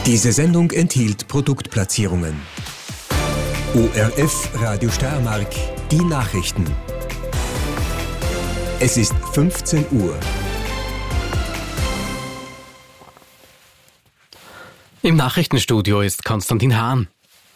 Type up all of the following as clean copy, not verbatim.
Diese Sendung enthielt Produktplatzierungen. ORF Radio Steiermark, die Nachrichten. Es ist 15 Uhr. Im Nachrichtenstudio ist Konstantin Hahn.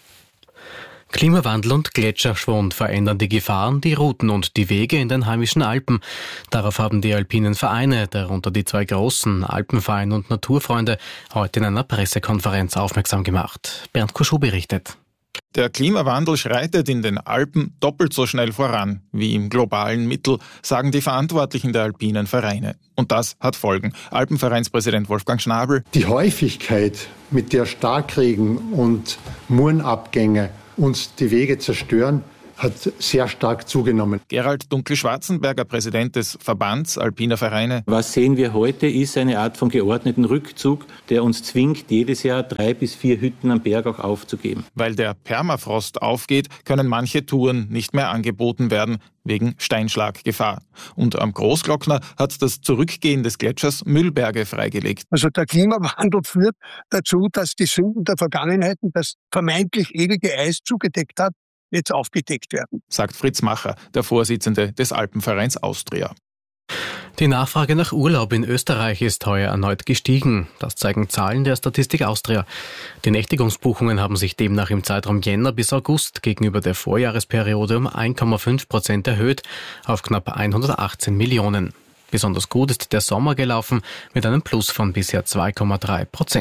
Klimawandel und Gletscherschwund verändern die Gefahren, die Routen und die Wege in den heimischen Alpen. Darauf haben die alpinen Vereine, darunter die zwei großen, Alpenverein und Naturfreunde, heute in einer Pressekonferenz aufmerksam gemacht. Bernd Kuschow berichtet. Der Klimawandel schreitet in den Alpen doppelt so schnell voran wie im globalen Mittel, sagen die Verantwortlichen der alpinen Vereine. Und das hat Folgen. Alpenvereinspräsident Wolfgang Schnabel. Die Häufigkeit, mit der Starkregen und Murenabgänge uns die Wege zerstören, hat sehr stark zugenommen. Gerald Dunkel-Schwarzenberger, Präsident des Verbands Alpiner Vereine. Was sehen wir heute, ist eine Art von geordneten Rückzug, der uns zwingt, jedes Jahr 3 bis 4 Hütten am Berg auch aufzugeben. Weil der Permafrost aufgeht, können manche Touren nicht mehr angeboten werden, wegen Steinschlaggefahr. Und am Großglockner hat das Zurückgehen des Gletschers Müllberge freigelegt. Also der Klimawandel führt dazu, dass die Sünden der Vergangenheit, das vermeintlich ewige Eis zugedeckt hat, jetzt aufgedeckt werden, sagt Fritz Macher, der Vorsitzende des Alpenvereins Austria. Die Nachfrage nach Urlaub in Österreich ist heuer erneut gestiegen. Das zeigen Zahlen der Statistik Austria. Die Nächtigungsbuchungen haben sich demnach im Zeitraum Jänner bis August gegenüber der Vorjahresperiode um 1,5% erhöht auf knapp 118 Millionen. Besonders gut ist der Sommer gelaufen mit einem Plus von bisher 2,3%.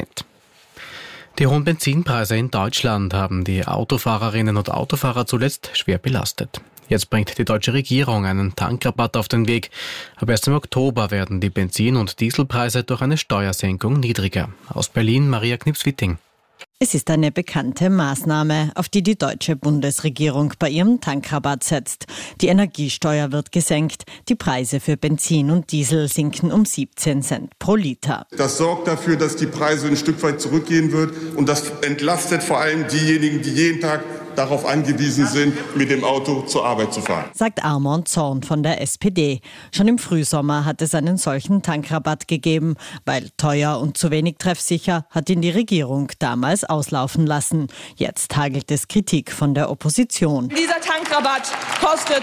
Die hohen Benzinpreise in Deutschland haben die Autofahrerinnen und Autofahrer zuletzt schwer belastet. Jetzt bringt die deutsche Regierung einen Tankrabatt auf den Weg. Ab 1. Oktober werden die Benzin- und Dieselpreise durch eine Steuersenkung niedriger. Aus Berlin Maria Knips-Witting. Es ist eine bekannte Maßnahme, auf die die deutsche Bundesregierung bei ihrem Tankrabatt setzt. Die Energiesteuer wird gesenkt, die Preise für Benzin und Diesel sinken um 17 Cent pro Liter. Das sorgt dafür, dass die Preise ein Stück weit zurückgehen wird und das entlastet vor allem diejenigen, die jeden Tag darauf angewiesen sind, mit dem Auto zur Arbeit zu fahren. Sagt Armand Zorn von der SPD. Schon im Frühsommer hat es einen solchen Tankrabatt gegeben. Weil teuer und zu wenig treffsicher, hat ihn die Regierung damals auslaufen lassen. Jetzt hagelt es Kritik von der Opposition. Dieser Tankrabatt kostet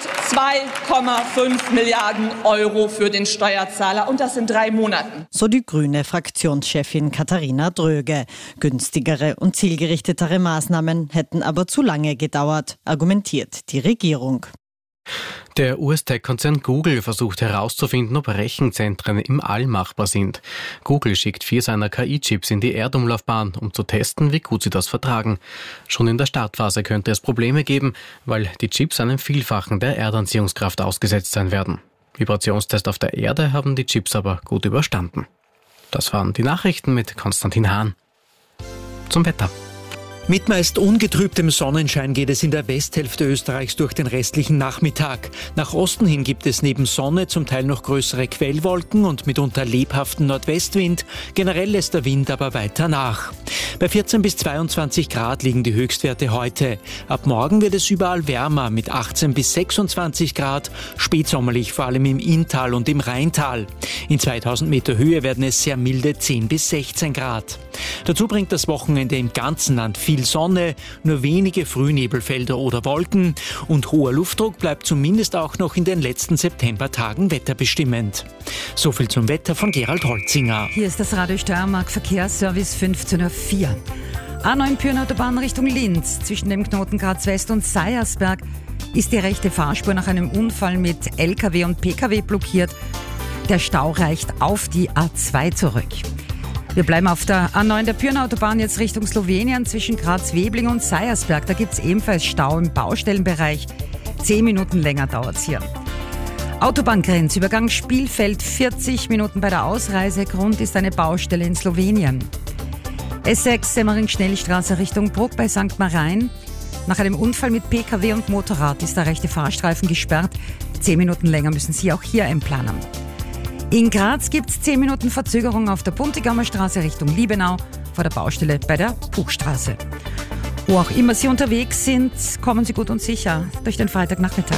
2,5 Milliarden Euro für den Steuerzahler und das in 3 Monaten. So die grüne Fraktionschefin Katharina Dröge. Günstigere und zielgerichtetere Maßnahmen hätten aber zu lange gedauert, argumentiert die Regierung. Der US-Tech-Konzern Google versucht herauszufinden, ob Rechenzentren im All machbar sind. Google schickt 4 seiner KI-Chips in die Erdumlaufbahn, um zu testen, wie gut sie das vertragen. Schon in der Startphase könnte es Probleme geben, weil die Chips einem Vielfachen der Erdanziehungskraft ausgesetzt sein werden. Vibrationstest auf der Erde haben die Chips aber gut überstanden. Das waren die Nachrichten mit Konstantin Hahn. Zum Wetter. Mit meist ungetrübtem Sonnenschein geht es in der Westhälfte Österreichs durch den restlichen Nachmittag. Nach Osten hin gibt es neben Sonne zum Teil noch größere Quellwolken und mitunter lebhaften Nordwestwind. Generell lässt der Wind aber weiter nach. Bei 14 bis 22 Grad liegen die Höchstwerte heute. Ab morgen wird es überall wärmer mit 18 bis 26 Grad, spätsommerlich vor allem im Inntal und im Rheintal. In 2000 Meter Höhe werden es sehr milde 10 bis 16 Grad. Dazu bringt das Wochenende im ganzen Land viel Sonne, nur wenige Frühnebelfelder oder Wolken und hoher Luftdruck bleibt zumindest auch noch in den letzten Septembertagen wetterbestimmend. So viel zum Wetter von Gerald Holzinger. Hier ist das Radio Steiermark Verkehrsservice 15.04 Uhr. A9 Pyhrn-Autobahn Richtung Linz. Zwischen dem Knoten Graz West und Seiersberg ist die rechte Fahrspur nach einem Unfall mit LKW und PKW blockiert. Der Stau reicht auf die A2 zurück. Wir bleiben auf der A9 der Pyhrn-Autobahn jetzt Richtung Slowenien zwischen Graz-Webling und Seiersberg. Da gibt es ebenfalls Stau im Baustellenbereich. 10 Minuten länger dauert es hier. Autobahngrenzübergang Spielfeld, 40 Minuten bei der Ausreise. Grund ist eine Baustelle in Slowenien. S6 Semmering-Schnellstraße Richtung Bruck bei St. Marien. Nach einem Unfall mit PKW und Motorrad ist der rechte Fahrstreifen gesperrt. 10 Minuten länger müssen Sie auch hier einplanen. In Graz gibt es 10 Minuten Verzögerung auf der Puntigammer Straße Richtung Liebenau vor der Baustelle bei der Buchstraße. Wo auch immer Sie unterwegs sind, kommen Sie gut und sicher durch den Freitagnachmittag.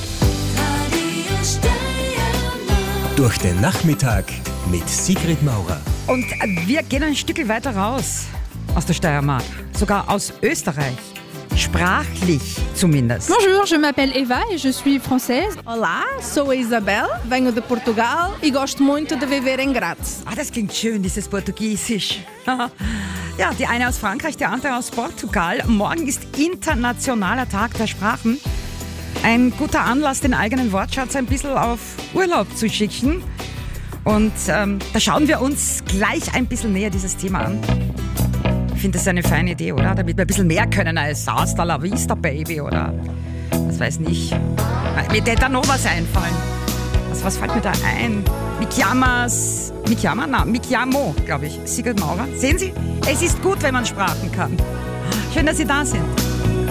Durch den Nachmittag mit Sigrid Maurer. Und wir gehen ein Stück weiter raus. aus der Steiermark, sogar aus Österreich. Sprachlich zumindest. Bonjour, je m'appelle Eva e je suis française. Olá, sou a Isabel, venho de Portugal e gosto muito de viver em Graz. Das klingt schön, dieses Portugiesisch. Ja, die eine aus Frankreich, die andere aus Portugal. Morgen ist Internationaler Tag der Sprachen. Ein guter Anlass, den eigenen Wortschatz ein bisschen auf Urlaub zu schicken. Und da schauen wir uns gleich ein bisschen näher dieses Thema an. Ich finde, das ist eine feine Idee, oder? Damit wir ein bisschen mehr können als Hasta la vista, Baby, oder? Das weiß nicht. Mir hätte da noch was einfallen. Was fällt mir da ein? Mikiamo, glaube ich. Sigurd Maurer. Sehen Sie, es ist gut, wenn man Sprachen kann. Schön, dass Sie da sind.